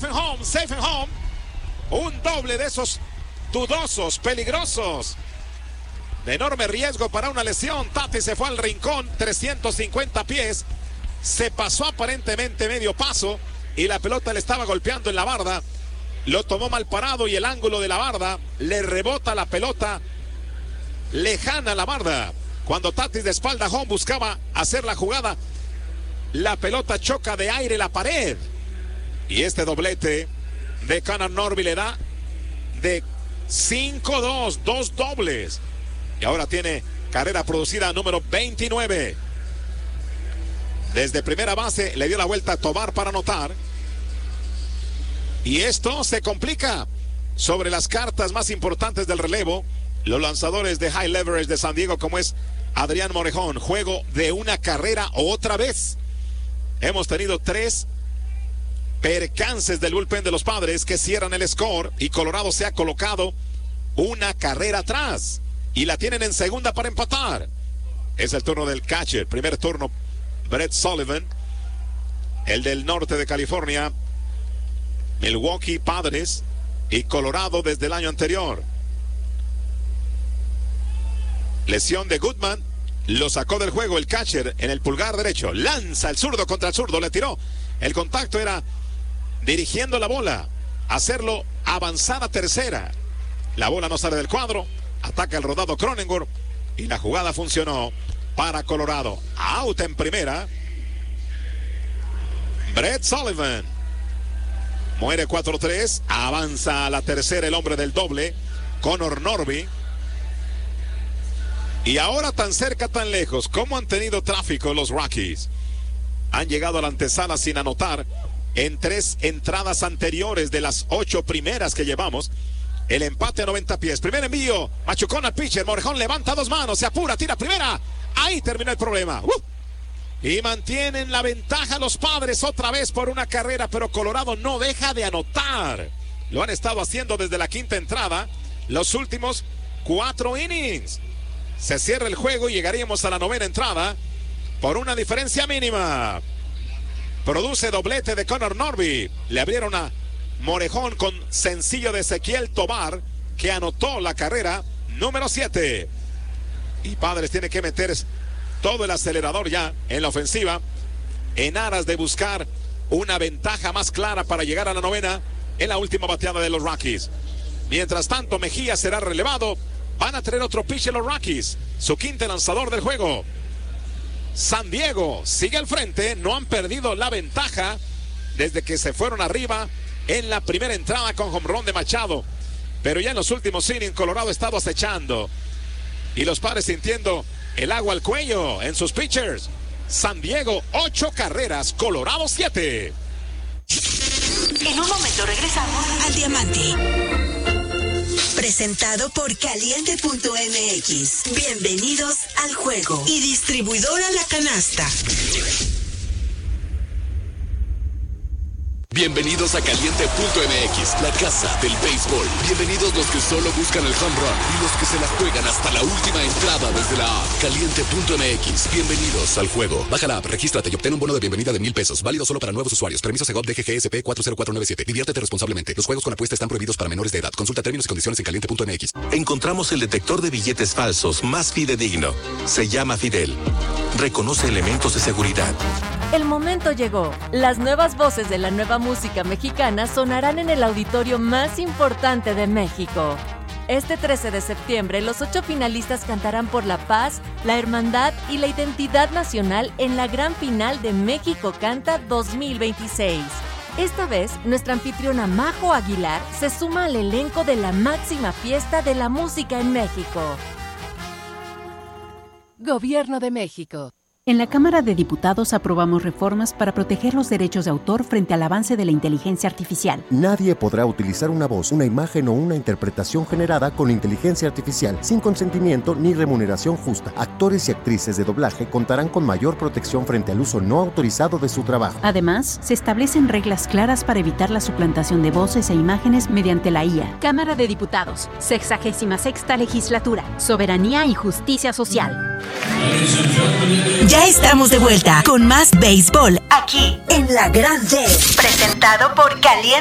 safe and home, safe and home. Un doble de esos dudosos, peligrosos, de enorme riesgo para una lesión. Tatis se fue al rincón, 350 pies. Se pasó aparentemente medio paso y la pelota le estaba golpeando en la barda. Lo tomó mal parado y el ángulo de la barda le rebota la pelota lejana a la barda. Cuando Tatis de espalda home buscaba hacer la jugada, la pelota choca de aire la pared. Y este doblete de Connor Norby le da de 5-2, 2 dobles. Y ahora tiene carrera producida número 29. Desde primera base le dio la vuelta a Tovar para anotar. Y esto se complica sobre las cartas más importantes del relevo. Los lanzadores de high leverage de San Diego, como es Adrián Morejón. Juego de una carrera otra vez. Hemos tenido 3 percances del bullpen de los Padres que cierran el score. Y Colorado se ha colocado una carrera atrás. Y la tienen en segunda para empatar. Es el turno del catcher. Primer turno, Brett Sullivan. El del norte de California. Milwaukee Padres y Colorado desde el año anterior. Lesión de Goodman. Lo sacó del juego el catcher en el pulgar derecho. Lanza el zurdo contra el zurdo. Le tiró. El contacto era dirigiendo la bola. Hacerlo avanzar a tercera. La bola no sale del cuadro. Ataca el rodado Cronenworth. Y la jugada funcionó para Colorado. Out en primera. Brett Sullivan. Muere 4-3. Avanza a la tercera el hombre del doble. Connor Norby. Y ahora tan cerca, tan lejos. ¿Cómo han tenido tráfico los Rockies? Han llegado a la antesala sin anotar en 3 entradas anteriores de las 8 primeras que llevamos. El empate a 90 pies. Primer envío. Machucón al pitcher. Morejón levanta 2 manos. Se apura. Tira primera. Ahí terminó el problema. Y mantienen la ventaja los Padres otra vez por una carrera. Pero Colorado no deja de anotar. Lo han estado haciendo desde la quinta entrada. Los últimos 4 innings. Se cierra el juego y llegaríamos a la 9ª entrada por una diferencia mínima. Produce doblete de Connor Norby. Le abrieron a Morejón con sencillo de Ezequiel Tovar, que anotó la carrera número 7. Y Padres tiene que meter todo el acelerador ya en la ofensiva en aras de buscar una ventaja más clara para llegar a la 9ª en la última bateada de los Rockies. Mientras tanto, Mejía será relevado. Van a tener otro pitch en los Rockies. Su quinto lanzador del juego. San Diego sigue al frente. No han perdido la ventaja desde que se fueron arriba en la primera entrada con home run de Machado. Pero ya en los últimos innings Colorado ha estado acechando. Y los Padres sintiendo el agua al cuello en sus pitchers. San Diego 8 carreras, Colorado 7. En un momento regresamos al Diamante. Presentado por Caliente.mx. Bienvenidos al juego. Y distribuidora La Canasta. Bienvenidos a Caliente.mx, la casa del béisbol. Bienvenidos los que solo buscan el home run y los que se la juegan hasta la última entrada desde la app. Caliente.mx, bienvenidos al juego. Baja la app, regístrate y obtén un bono de bienvenida de $1,000. Válido solo para nuevos usuarios. Permiso Segov DGGSP 40497. Diviértete responsablemente. Los juegos con apuesta están prohibidos para menores de edad. Consulta términos y condiciones en Caliente.mx. Encontramos el detector de billetes falsos más fidedigno. Se llama Fidel. Reconoce elementos de seguridad. El momento llegó. Las nuevas voces de la nueva música mexicana sonarán en el auditorio más importante de México. Este 13 de septiembre, los 8 finalistas cantarán por la paz, la hermandad y la identidad nacional en la gran final de México Canta 2026. Esta vez, nuestra anfitriona Majo Aguilar se suma al elenco de la máxima fiesta de la música en México. Gobierno de México. En la Cámara de Diputados aprobamos reformas para proteger los derechos de autor frente al avance de la inteligencia artificial. Nadie podrá utilizar una voz, una imagen o una interpretación generada con inteligencia artificial sin consentimiento ni remuneración justa. Actores y actrices de doblaje contarán con mayor protección frente al uso no autorizado de su trabajo. Además, se establecen reglas claras para evitar la suplantación de voces e imágenes mediante la IA. Cámara de Diputados, 66ª Legislatura, Soberanía y Justicia Social. Ya estamos de vuelta con más béisbol aquí en La Grande. Presentado por Caliente.